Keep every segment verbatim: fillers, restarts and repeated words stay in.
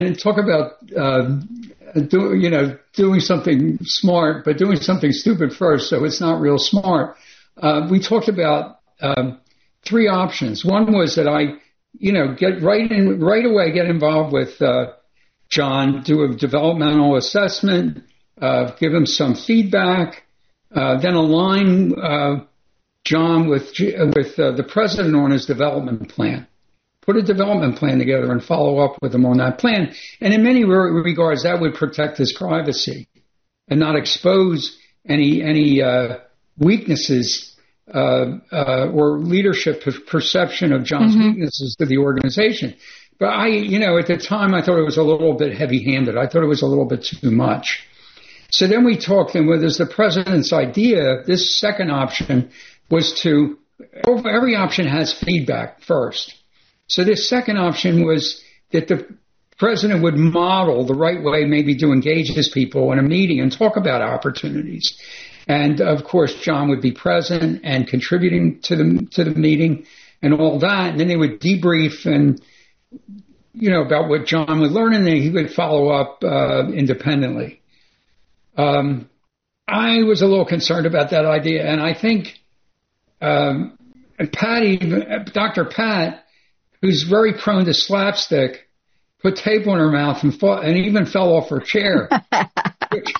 and talk about, uh, do, you know, doing something smart, but doing something stupid first, so it's not real smart. Uh, we talked about um, three options. One was that I, you know, get right in, right away, get involved with uh, John, do a developmental assessment, uh, give him some feedback, uh, then align uh, John with with uh, the president on his development plan. Put a development plan together and follow up with him on that plan. And in many regards, that would protect his privacy and not expose any any uh, weaknesses uh, uh, or leadership perception of John's mm-hmm. weaknesses to the organization. But I, you know, at the time, I thought it was a little bit heavy-handed. I thought it was a little bit too much. So then we talked, and with the president's idea, this second option was to, every option has feedback first. So this second option was that the president would model the right way maybe to engage his people in a meeting and talk about opportunities. And, of course, John would be present and contributing to the to the meeting and all that. And then they would debrief and, you know, about what John would learn, and then he would follow up uh, independently. Um, I was a little concerned about that idea, and I think um, Patty, Doctor Pat, who's very prone to slapstick, put tape on her mouth and, fought, and even fell off her chair, which,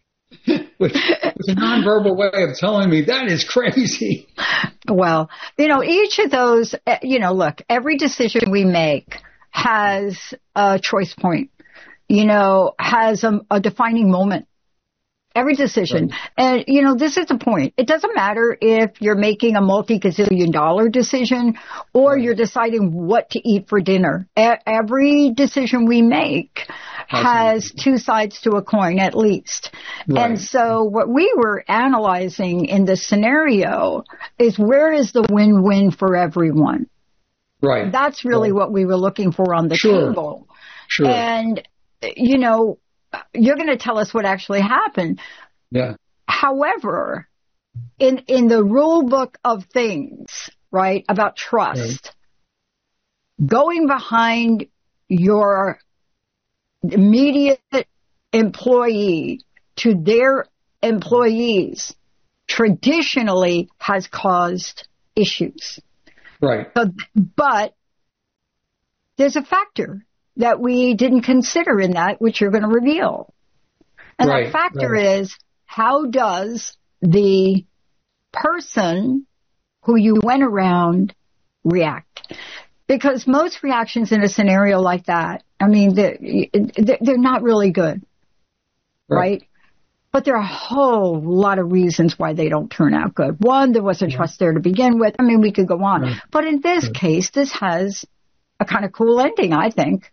which was a nonverbal way of telling me that is crazy. Well, you know, each of those, you know, look, every decision we make has a choice point, you know, has a, a defining moment. Every decision. Right. And, you know, this is the point. It doesn't matter if you're making a multi-gazillion dollar decision or right. you're deciding what to eat for dinner. A- every decision we make has two sides to a coin at least. Right. And so what we were analyzing in this scenario is where is the win-win for everyone? Right. That's really right. what we were looking for on the sure. table. Sure. And, you know, you're going to tell us what actually happened. Yeah. However, in in the rule book of things, right, about trust, right. going behind your immediate employee to their employees traditionally has caused issues. Right. So, but there's a factor that we didn't consider in that, which you're going to reveal. And right, that factor right. is, how does the person who you went around react? Because most reactions in a scenario like that, I mean, they're, they're not really good, right? right? But there are a whole lot of reasons why they don't turn out good. One, there wasn't yeah. trust there to begin with. I mean, we could go on. Right. But in this right. case, this has a kind of cool ending, I think.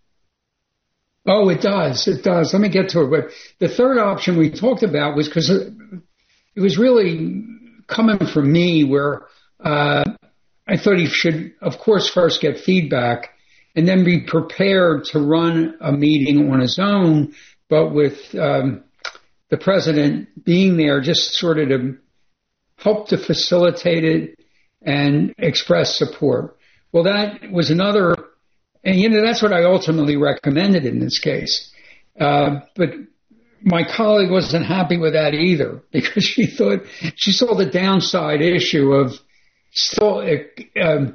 Oh, it does. It does. Let me get to it. But the third option we talked about was because it, it was really coming from me where uh, I thought he should, of course, first get feedback and then be prepared to run a meeting on his own, but with um, the president being there just sort of to help to facilitate it and express support. Well, that was another... And, you know, that's what I ultimately recommended in this case. Uh, but my colleague wasn't happy with that either because she thought she saw the downside issue of still, um,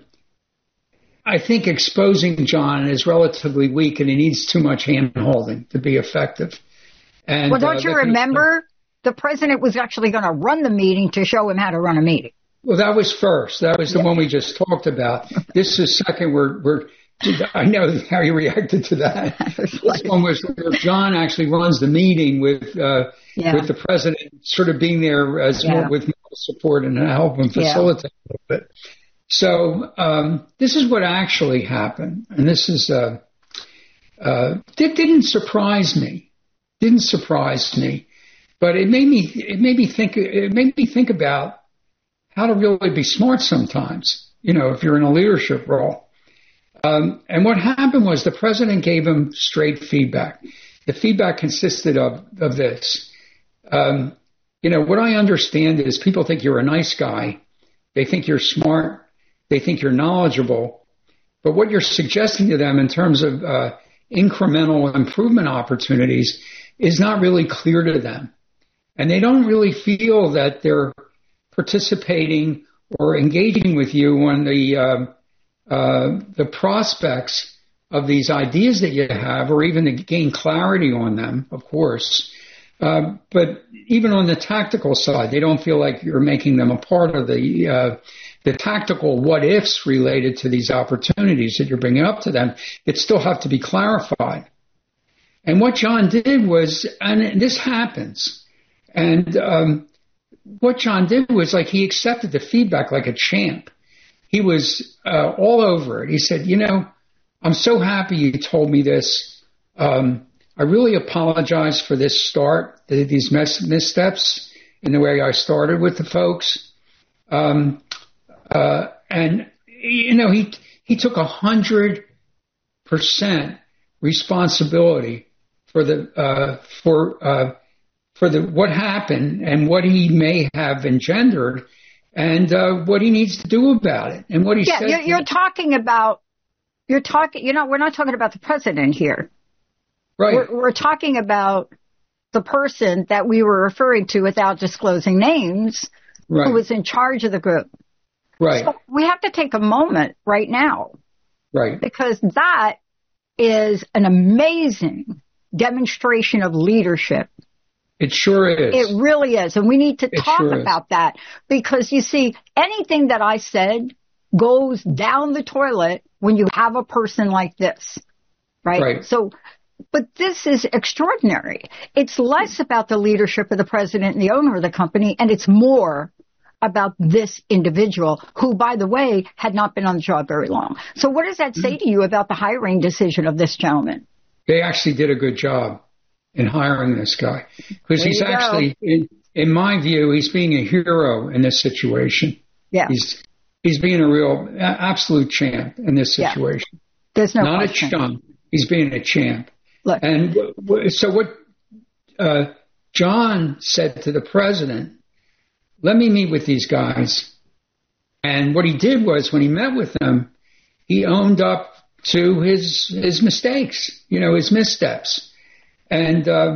I think, exposing John as relatively weak and he needs too much hand-holding to be effective. And, well, don't uh, you remember the president was actually going to run the meeting to show him how to run a meeting? Well, that was first. That was the yeah. one we just talked about. This is second. We're, we're I know how you reacted to that. This one was where John actually runs the meeting with uh, yeah. with the president sort of being there as yeah. more, with more support and help and facilitate yeah. a little bit. So um, this is what actually happened, and this is uh, uh, it didn't surprise me. Didn't surprise me, but it made me it made me think it made me think about how to really be smart sometimes. You know, if you're in a leadership role. Um, and what happened was the president gave him straight feedback. The feedback consisted of, of this. Um, you know, what I understand is people think you're a nice guy. They think you're smart. They think you're knowledgeable. But what you're suggesting to them in terms of uh, incremental improvement opportunities is not really clear to them. And they don't really feel that they're participating or engaging with you on the uh, uh, the prospects of these ideas that you have, or even to gain clarity on them, of course. Uh, but even on the tactical side, they don't feel like you're making them a part of the uh, the tactical what ifs related to these opportunities that you're bringing up to them. It still have to be clarified. And what John did was, and this happens, and um, what John did was like he accepted the feedback like a champ. He was uh, all over it. He said, you know, I'm so happy you told me this. Um, I really apologize for this start, these mis- missteps in the way I started with the folks. Um, uh, and, you know, he he took a hundred percent responsibility for the uh, for uh, for the what happened and what he may have engendered, and uh, what he needs to do about it, and what he yeah, said. You're, you're talking about you're talking. You know, we're not talking about the president here. Right. We're, we're talking about the person that we were referring to without disclosing names, right. who was in charge of the group. Right. So we have to take a moment right now. Right. Because that is an amazing demonstration of leadership. It sure is. It really is. And we need to it talk sure about that, because you see, anything that I said goes down the toilet when you have a person like this. Right. Right. So, but this is extraordinary. It's less about the leadership of the president and the owner of the company, and it's more about this individual who, by the way, had not been on the job very long. So what does that say to you about the hiring decision of this gentleman? They actually did a good job in hiring this guy, because he's actually, in, in my view, he's being a hero in this situation. Yeah. He's, he's being a real, absolute champ in this situation. Yeah. There's no Not question. a chump. He's being a champ. Look. And w- so what uh, John said to the president, let me meet with these guys. And what he did was, when he met with them, he owned up to his his mistakes, you know, his missteps. And uh,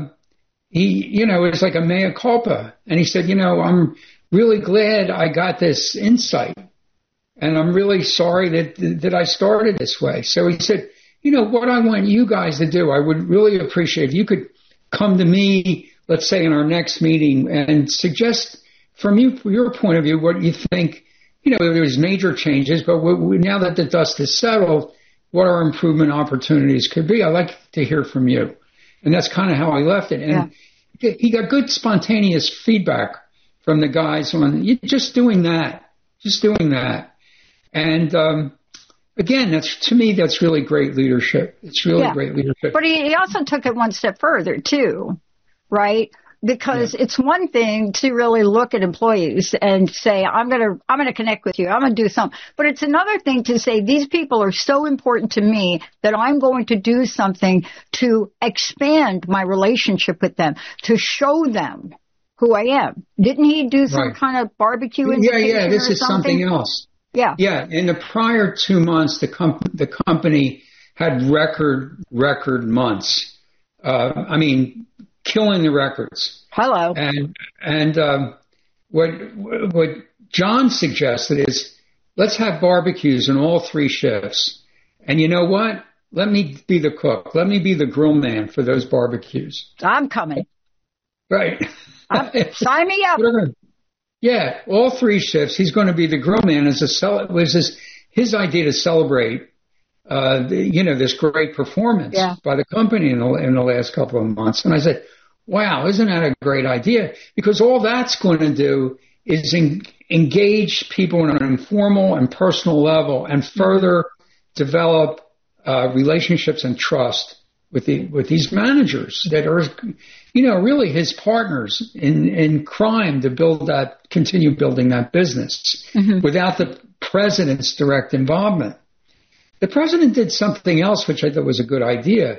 he, you know, it was like a mea culpa. And he said, you know, I'm really glad I got this insight. And I'm really sorry that that I started this way. So he said, you know, what I want you guys to do, I would really appreciate if you could come to me, let's say in our next meeting, and suggest from you, from your point of view, what you think. You know, there's major changes, but we, we, now that the dust is settled, what our improvement opportunities could be. I'd like to hear from you. And that's kind of how I left it. And yeah. he got good spontaneous feedback from the guys on just doing that, just doing that. And, um, again, that's, to me, that's really great leadership. It's really yeah. great leadership. But he, he also took it one step further, too, right? Because yeah. it's one thing to really look at employees and say, I'm going to, I'm going to connect with you. I'm going to do something. But it's another thing to say, these people are so important to me that I'm going to do something to expand my relationship with them, to show them who I am. Didn't he do some right. kind of barbecue invitation? Yeah, yeah, this is something? something else. Yeah. Yeah. In the prior two months, the, com- the company had record, record months. Uh, I mean, killing the records. Hello. And and um, what what John suggested is, let's have barbecues in all three shifts. And you know what? Let me be the cook. Let me be the grill man for those barbecues. I'm coming. Right. I'm, sign me up. Gonna, yeah, all three shifts. He's going to be the grill man. As a cel- was his his idea to celebrate. Uh, the, you know, this great performance yeah. by the company in the, in the last couple of months. And I said, wow, isn't that a great idea? Because all that's going to do is en- engage people on an informal and personal level and further develop uh, relationships and trust with the with these managers that are, you know, really his partners in, in crime to build that, continue building that business mm-hmm. without the president's direct involvement. The president did something else, which I thought was a good idea.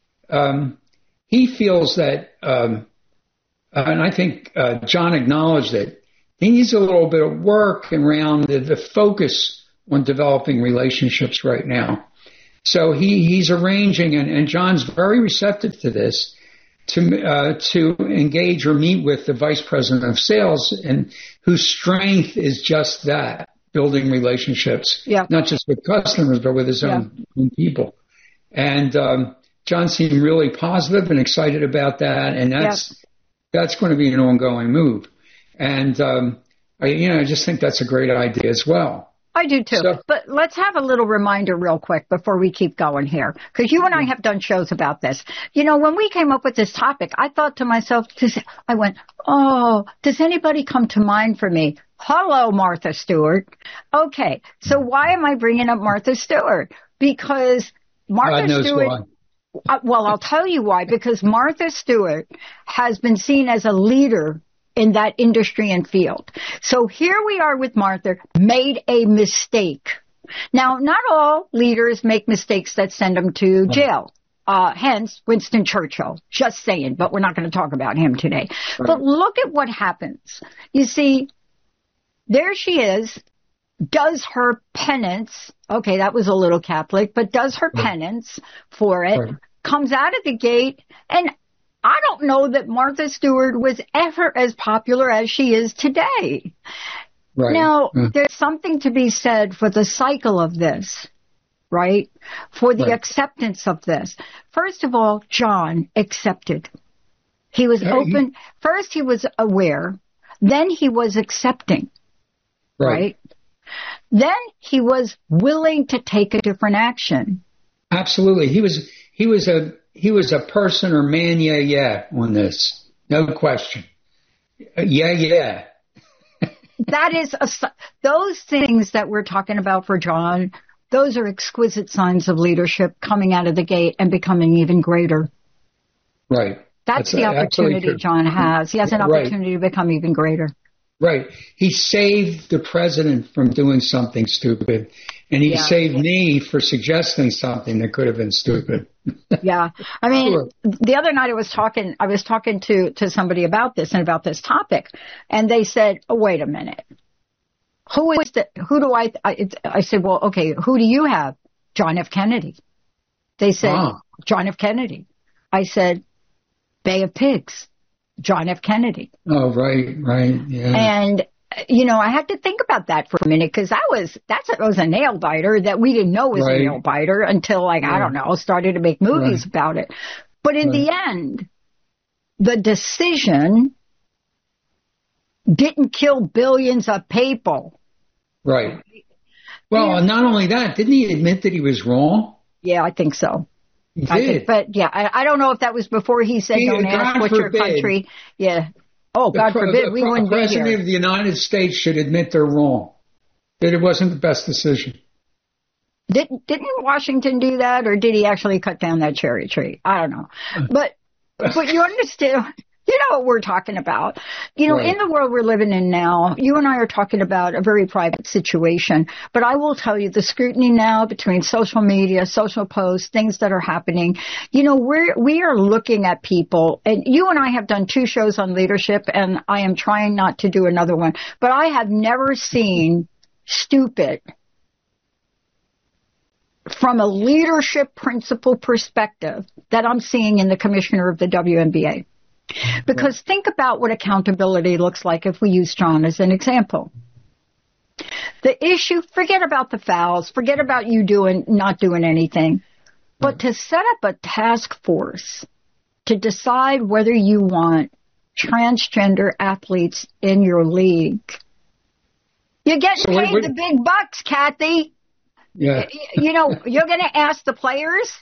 Um, he feels that, um, uh, and I think uh, John acknowledged it, he needs a little bit of work around the, the focus on developing relationships right now. So he, he's arranging, and, and John's very receptive to this, to uh, to engage or meet with the vice president of sales, and whose strength is just that, building relationships, yeah. not just with customers, but with his own, yeah. own people. And um, John seemed really positive and excited about that, and that's yeah. that's going to be an ongoing move. And um, I, you know, I just think that's a great idea as well. I do too. So, but let's have a little reminder real quick before we keep going here, because you and I have done shows about this. You know, when we came up with this topic, I thought to myself, I went, oh, does anybody come to mind for me? Hello, Martha Stewart. Okay, so why am I bringing up Martha Stewart? Because Martha God knows Stewart. Why. Uh, well, I'll tell you why. Because Martha Stewart has been seen as a leader in that industry and field. So here we are with Martha, made a mistake. Now, not all leaders make mistakes that send them to jail. Uh, hence, Winston Churchill. Just saying, but we're not going to talk about him today. Right. But look at what happens. You see, there she is, does her penance. Okay, that was a little Catholic, but does her right. penance for it, right. comes out of the gate, and I don't know that Martha Stewart was ever as popular as she is today. Right. Now, yeah. there's something to be said for the cycle of this, right? For the right. acceptance of this. First of all, John accepted. He was yeah, open. He... First, he was aware. Then he was accepting, right. right? Then he was willing to take a different action. Absolutely. He was, he was a, He was a person or man, yeah, yeah, on this. No question. Yeah, yeah. That is, a, those things that we're talking about for John, those are exquisite signs of leadership coming out of the gate and becoming even greater. Right. That's, That's the opportunity John has. He has an opportunity right. to become even greater. Right. He saved the president from doing something stupid. And he yeah. saved me for suggesting something that could have been stupid. Yeah. I mean, sure. the other night I was talking, I was talking to, to somebody about this and about this topic. And they said, oh, wait a minute. Who is the, who do I, I, I said, well, okay, who do you have? John F. Kennedy. They said, ah. John F. Kennedy. I said, Bay of Pigs. John F. Kennedy. Oh, right, right. Yeah. And, you know, I had to think about that for a minute because that was, that's, that was a nail biter that we didn't know was right. a nail biter until, like, yeah. I don't know, started to make movies right. about it. But in right. the end, the decision didn't kill billions of people. Right. Well, yeah. not only that, didn't he admit that he was wrong? Yeah, I think so. He I did. think, but yeah, I, I don't know if that was before he said, he, don't ask what your country. Yeah. Oh, God the, forbid, the, we wouldn't be here. The President of the United States should admit they're wrong, that it wasn't the best decision. Did, didn't Washington do that, or did he actually cut down that cherry tree? I don't know. But but you understand, you know what we're talking about. You know, right. in the world we're living in now, you and I are talking about a very private situation. But I will tell you, the scrutiny now between social media, social posts, things that are happening, you know, we're, we are looking at people, and you and I have done two shows on leadership, and I am trying not to do another one, but I have never seen stupid from a leadership principle perspective that I'm seeing in the commissioner of the W N B A. Because right. think about what accountability looks like if we use John as an example. The issue, forget about the fouls, forget about you doing, not doing anything, but right. to set up a task force to decide whether you want transgender athletes in your league. You're getting so paid wait, wait. the big bucks, Kathy. Yeah. You know, you're going to ask the players.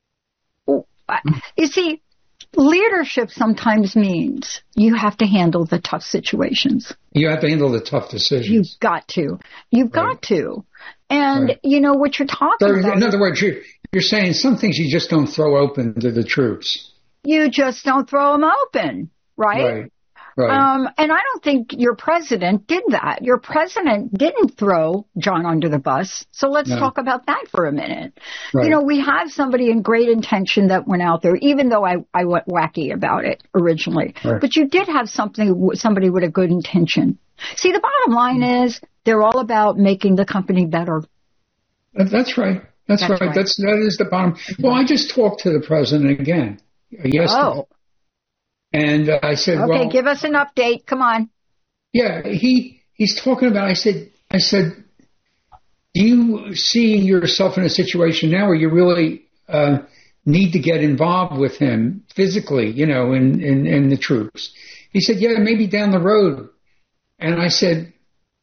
You see, leadership sometimes means you have to handle the tough situations. You have to handle the tough decisions. You've got to. You've right. got to. And, right. you know, what you're talking so, about. In other words, you're, you're saying some things you just don't throw open to the troops. You just don't throw them open, right? Right. Right. Um, and I don't think your president did that. Your president didn't throw John under the bus. So let's no. talk about that for a minute. Right. You know, we have somebody in great intention that went out there, even though I, I went wacky about it originally. Right. But you did have something, somebody with a good intention. See, the bottom line is they're all about making the company better. That's right. That's, That's right. right. That's that is the bottom. Well, I just talked to the president again yesterday, oh. and uh, I said, "Okay, well, give us an update. Come on." Yeah, he he's talking about. I said, I said, do you see yourself in a situation now where you really uh, need to get involved with him physically, you know, in, in in the troops? He said, yeah, maybe down the road. And I said,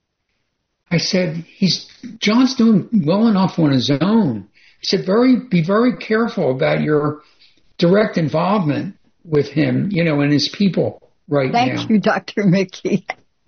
I said, he's John's doing well enough on his own. I said, very be very careful about your direct involvement with him, you know, and his people right Thank now. Thank you, Doctor Mickey.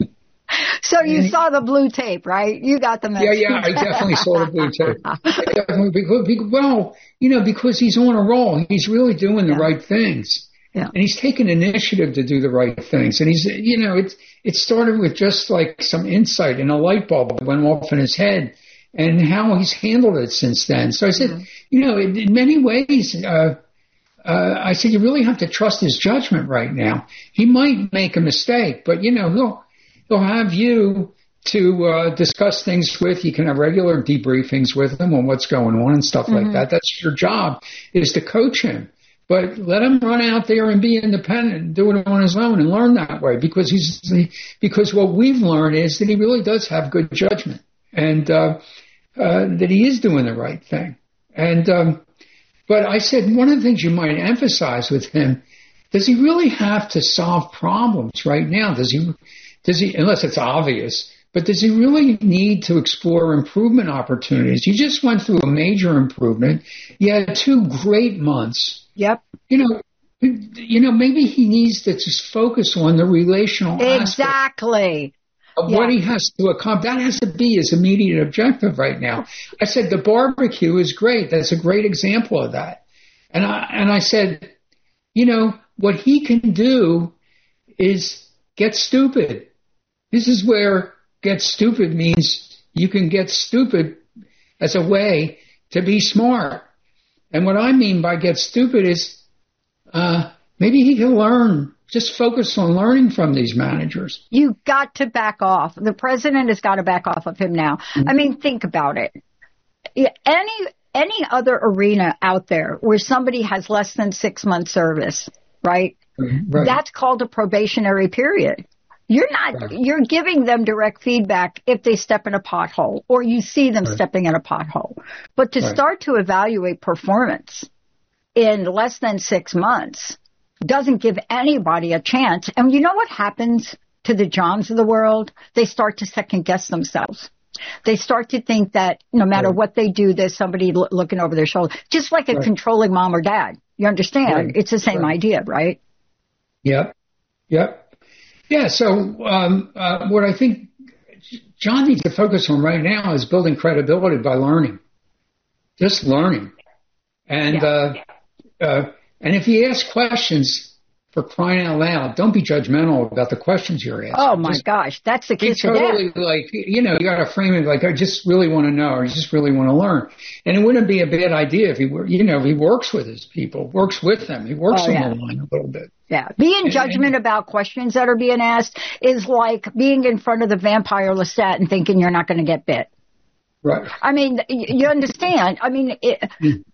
So you and saw the blue tape, right? You got the message. Yeah, yeah, I definitely saw the blue tape. because, because, well, you know, because he's on a roll. He's really doing the yeah. right things. Yeah. And he's taken initiative to do the right things. And he's, you know, it, it started with just like some insight and a light bulb that went off in his head and how he's handled it since then. So I said, mm-hmm. you know, in, in many ways, uh, uh, I said, you really have to trust his judgment right now. He might make a mistake, but, you know, he'll, he'll have you to uh, discuss things with. You can have regular debriefings with him on what's going on and stuff mm-hmm. like that. That's your job, is to coach him. But let him run out there and be independent and do it on his own and learn that way, because he's because what we've learned is that he really does have good judgment, and uh, uh, that he is doing the right thing. And um, but I said, one of the things you might emphasize with him, does he really have to solve problems right now? Does he does he unless it's obvious, but does he really need to explore improvement opportunities? You just went through a major improvement. You had two great months. Yep. You know, you know, maybe he needs to just focus on the relational exactly of yeah. what he has to accomplish. That has to be his immediate objective right now. I said the barbecue is great. That's a great example of that. And I and I said, you know, what he can do is get stupid. This is where get stupid means you can get stupid as a way to be smart. And what I mean by get stupid is uh, maybe he can learn, just focus on learning from these managers. You got to back off. The president has got to back off of him now. Mm-hmm. I mean, think about it. Any any other arena out there where somebody has less than six months service, right? Right. That's called a probationary period. You're not, right. You're giving them direct feedback if they step in a pothole or you see them right. stepping in a pothole. But to right. start to evaluate performance in less than six months doesn't give anybody a chance. And you know what happens to the Johns of the world? They start to second guess themselves. They start to think that no matter right. what they do, there's somebody l- looking over their shoulder, just like a right. controlling mom or dad. You understand? Right. It's the same right. idea, right? Yep. Yep. Yeah, so um, uh, what I think John needs to focus on right now is building credibility by learning, just learning. And yeah. uh, uh, and if you ask questions, for crying out loud, don't be judgmental about the questions you're asking. Oh, my just gosh, that's the kiss of totally death. Like, you know, you got to frame it like, I just really want to know, or I just really want to learn. And it wouldn't be a bad idea if he were, you know, he works with his people, works with them. He works oh, on yeah. the line a little bit. Yeah, being judgment about questions that are being asked is like being in front of the vampire Lestat and thinking you're not going to get bit. Right. I mean, you understand. I mean, it, mm.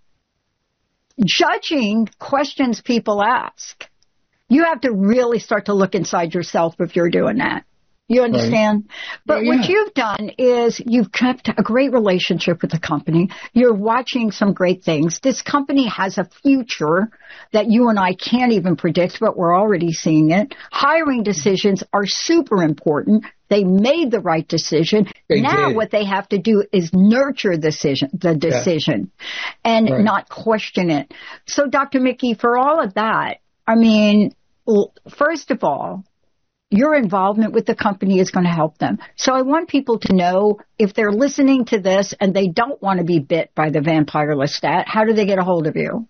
judging questions people ask, you have to really start to look inside yourself if you're doing that. You understand? Right. But yeah, yeah. what you've done is you've kept a great relationship with the company. You're watching some great things. This company has a future that you and I can't even predict, but we're already seeing it. Hiring decisions are super important. They made the right decision. They now did. What they have to do is nurture the decision, the decision yeah. and right. not question it. So, Doctor Mickey, for all of that, I mean, first of all, your involvement with the company is going to help them. So I want people to know if they're listening to this and they don't want to be bit by the vampire Lestat, how do they get a hold of you?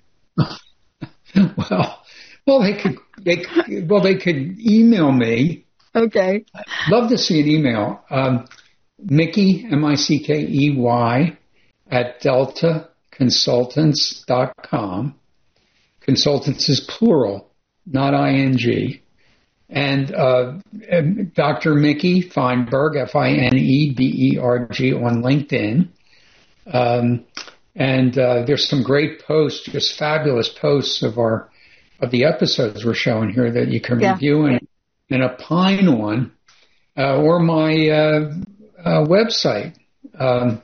well, well, they could, they well, they could email me. Okay. Love to see an email. Um, Mickey, M I C K E Y, at delta consultants dot com. Consultants is plural, not I N G. And uh, Doctor Mickey Feinberg, F I N E B E R G, on LinkedIn. Um, And uh, there's some great posts, just fabulous posts of our of the episodes we're showing here that you can yeah. review and, and opine on, uh, or my uh, uh, website, um,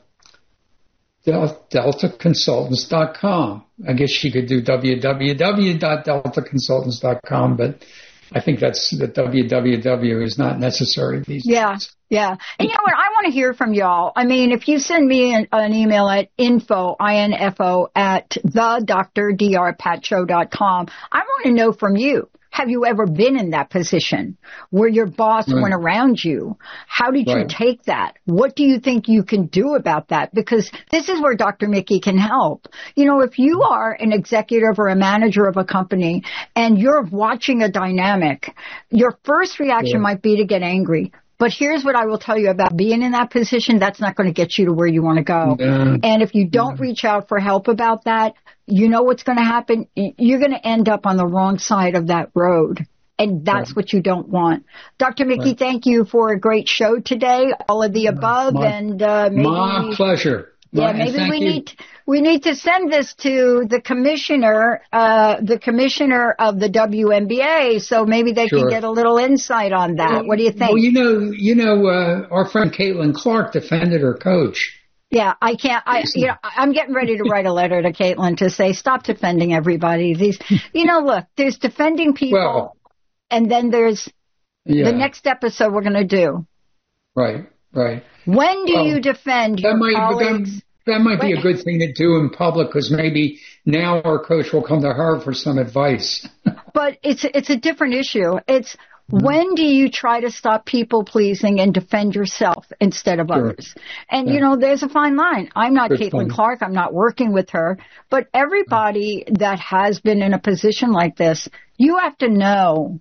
delta consultants dot com. I guess you could do w w w dot delta consultants dot com, but I think that's the w w w is not necessary these yeah, days. Yeah, yeah. And you know what? I want to hear from y'all. I mean, if you send me an, an email at info, I N F O, at the Dr D R Pat Show dot com, I want to know from you. Have you ever been in that position where your boss right. went around you? How did right. you take that? What do you think you can do about that? Because this is where Doctor Mickey can help. You know, if you are an executive or a manager of a company and you're watching a dynamic, your first reaction yeah. might be to get angry. But here's what I will tell you about being in that position. That's not going to get you to where you want to go. Yeah. And if you don't yeah. reach out for help about that, you know what's going to happen? You're going to end up on the wrong side of that road. And that's right. what you don't want. Doctor Mickey, right. thank you for a great show today. All of the above. My, and uh, maybe, my pleasure. Yeah, my, maybe we you. need we need to send this to the commissioner, uh, the commissioner of the W N B A, so maybe they sure. can get a little insight on that. Well, what do you think? Well, you know, you know, uh, our friend Caitlin Clark defended her coach. Yeah, I can't. I, you know, I'm getting ready to write a letter to Caitlin to say, stop defending everybody. These, you know, look, there's defending people, well, and then there's yeah. the next episode we're going to do. Right, right. When do well, you defend your might, colleagues? That, that might be a good thing to do in public, because maybe now our coach will come to her for some advice. But it's it's a different issue. It's when do you try to stop people pleasing and defend yourself instead of sure. others? And, yeah. you know, there's a fine line. I'm not Good Caitlin point. Clark. I'm not working with her. But everybody that has been in a position like this, you have to know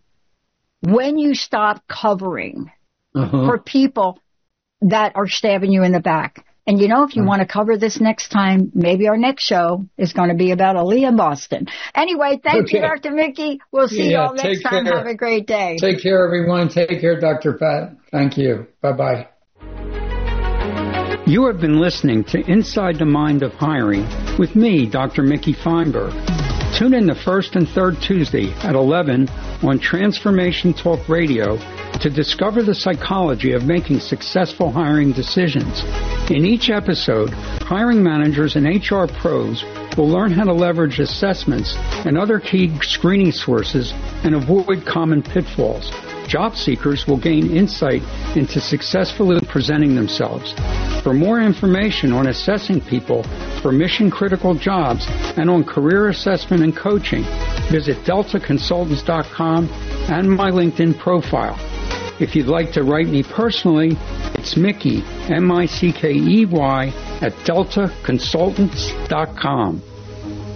when you stop covering uh-huh. for people that are stabbing you in the back. And, you know, if you mm. want to cover this next time, maybe our next show is going to be about Aaliyah Boston. Anyway, thank okay. you, Doctor Mickey. We'll see yeah, you all next time. Care. Have a great day. Take care, everyone. Take care, Doctor Pat. Thank you. Bye-bye. You have been listening to Inside the Mind of Hiring with me, Doctor Mickey Feinberg. Tune in the first and third Tuesday at eleven on Transformation Talk Radio to discover the psychology of making successful hiring decisions. In each episode, hiring managers and H R pros will learn how to leverage assessments and other key screening sources and avoid common pitfalls. Job seekers will gain insight into successfully presenting themselves. For more information on assessing people for mission-critical jobs and on career assessment and coaching, visit delta consultants dot com and my LinkedIn profile. If you'd like to write me personally, it's Mickey, M I C K E Y, at delta consultants dot com.